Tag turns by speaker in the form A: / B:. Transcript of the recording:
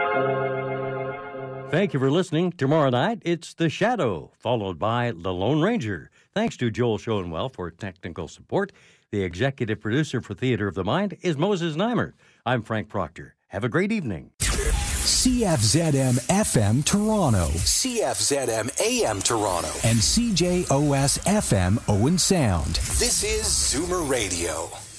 A: Thank you for listening. Tomorrow night, it's The Shadow, followed by The Lone Ranger. Thanks to Joel Schoenwell for technical support. The executive producer for Theater of the Mind is Moses Neimer. I'm Frank Proctor. Have a great evening.
B: CFZM FM Toronto, CFZM AM Toronto, and CJOS FM Owen Sound. This is Zoomer Radio.